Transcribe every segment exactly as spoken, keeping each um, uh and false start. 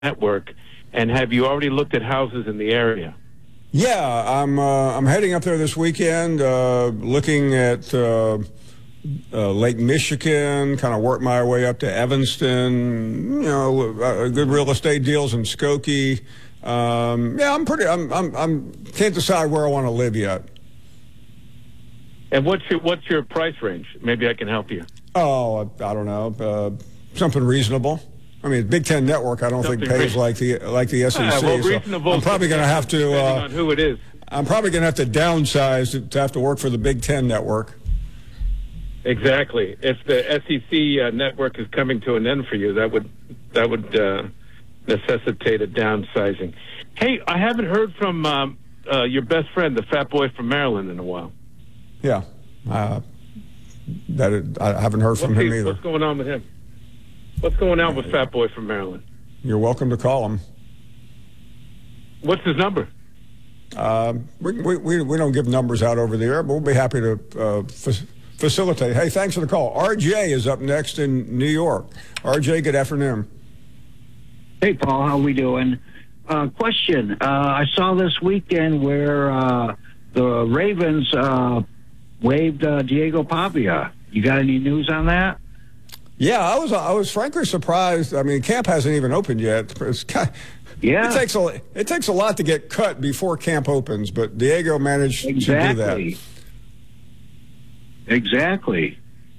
Network, and have you already looked at houses in the area? Yeah, I'm uh, I'm heading up there this weekend, uh, looking at uh, uh, Lake Michigan, kind of work my way up to Evanston, you know, uh, good real estate deals in Skokie. Um, yeah, I'm pretty, I'm, I'm, I'm, can't decide where I want to live yet. And what's your, what's your price range? Maybe I can help you. Oh, I don't know, uh, something reasonable. I mean, Big Ten Network, I don't Something think pays like the like the S E C. Ah, well, so reasonable. I'm probably going to have to. Uh, on who it is. I'm probably going to have to downsize to, to have to work for the Big Ten Network. Exactly. If the S E C uh, network is coming to an end for you, that would that would uh, necessitate a downsizing. Hey, I haven't heard from um, uh, your best friend, the fat boy from Maryland, in a while. Yeah, uh, that is, I haven't heard from what's him he, either. What's going on with him? What's going on with Fat Boy from Maryland? You're welcome to call him. What's his number? Uh, we, we, we don't give numbers out over the air, but we'll be happy to uh, fa- facilitate. Hey, thanks for the call. R J is up next in New York. R J, good afternoon. Hey, Paul, how we doing? Uh, question. Uh, I saw this weekend where uh, the Ravens uh, waived uh, Diego Pavia. You got any news on that? Yeah, I was I was frankly surprised. I mean, camp hasn't even opened yet. It's kind of, yeah, it takes a it takes a lot to get cut before camp opens, but Diego managed exactly. to do that. Exactly.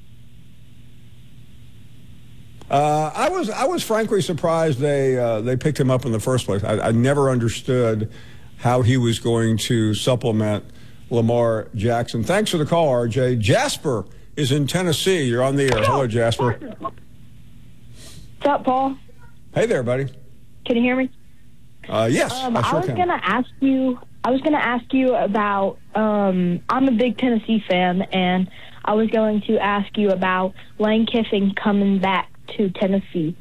Uh, I was I was frankly surprised they uh, they picked him up in the first place. I, I never understood how he was going to supplement Lamar Jackson. Thanks for the call, R J. Jasper is in Tennessee. You're on the air. Hello, Jasper. What's up, Paul? Hey there, buddy. Can you hear me? Uh, yes, um, I sure I was can. gonna ask you. I was gonna ask you about. Um, I'm a big Tennessee fan, and I was going to ask you about Lane Kiffin coming back to Tennessee.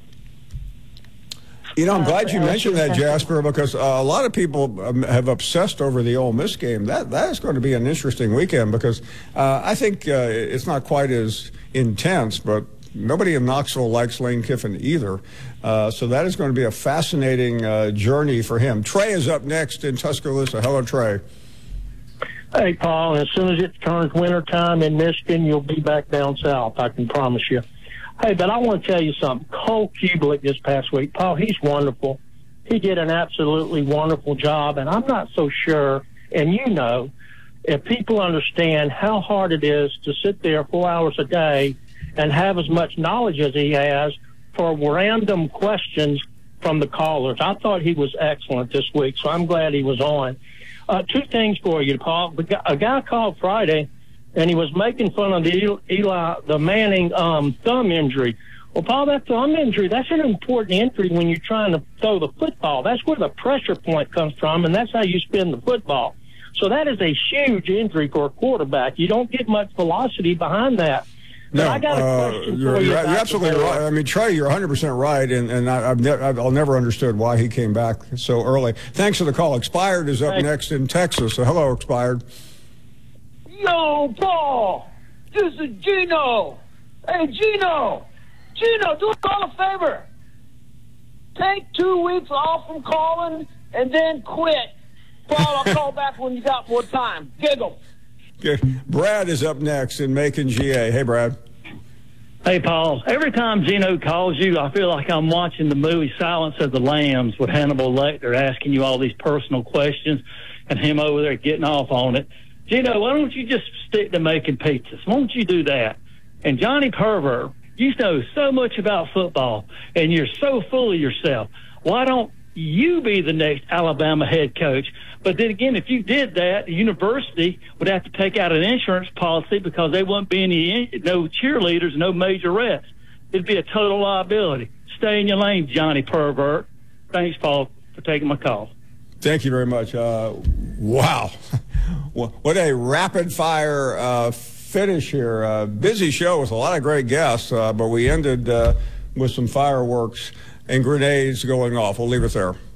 You know, I'm uh, glad you L S U mentioned that, Central. Jasper, because uh, a lot of people um, have obsessed over the Ole Miss game. That that is going to be an interesting weekend because uh, I think uh, it's not quite as intense, but nobody in Knoxville likes Lane Kiffin either. Uh, so that is going to be a fascinating uh, journey for him. Trey is up next in Tuscaloosa. Hello, Trey. Hey, Paul, as soon as it turns wintertime in Michigan, you'll be back down south, I can promise you. Hey, but I want to tell you something. Cole Kubelik this past week, Paul, he's wonderful. He did an absolutely wonderful job, and I'm not so sure, and you know, if people understand how hard it is to sit there four hours a day and have as much knowledge as he has for random questions from the callers. I thought he was excellent this week, so I'm glad he was on. Uh, two things for you, Paul. A guy called Friday, and he was making fun of the Eli, the Manning um, thumb injury. Well, Paul, that thumb injury, that's an important injury when you're trying to throw the football. That's where the pressure point comes from, and that's how you spin the football. So that is a huge injury for a quarterback. You don't get much velocity behind that. But No, I got a uh, question you're, for you. you're, about you're absolutely the- right. I mean, Trey, you're one hundred percent right, and, and I, I've, ne- I've never understood why he came back so early. Thanks for the call. Expired is up Thanks. next in Texas. So hello, Expired. Yo, Paul, this is Gino. Hey, Gino. Gino, do us all a favor. Take two weeks off from calling and then quit. Paul, I'll call back when you got more time. Giggle. Okay. Brad is up next in Macon, G A. Hey, Brad. Hey, Paul. Every time Gino calls you, I feel like I'm watching the movie Silence of the Lambs with Hannibal Lecter asking you all these personal questions and him over there getting off on it. Gino, why don't you just stick to making pizzas? Why don't you do that? And Johnny Pervert, you know so much about football, and you're so full of yourself. Why don't you be the next Alabama head coach? But then again, if you did that, the university would have to take out an insurance policy because there wouldn't be any no cheerleaders, no major refs. It'd be a total liability. Stay in your lane, Johnny Pervert. Thanks, Paul, for taking my call. Thank you very much. Uh, wow. What a rapid-fire uh, finish here. Uh, busy show with a lot of great guests, uh, but we ended uh, with some fireworks and grenades going off. We'll leave it there.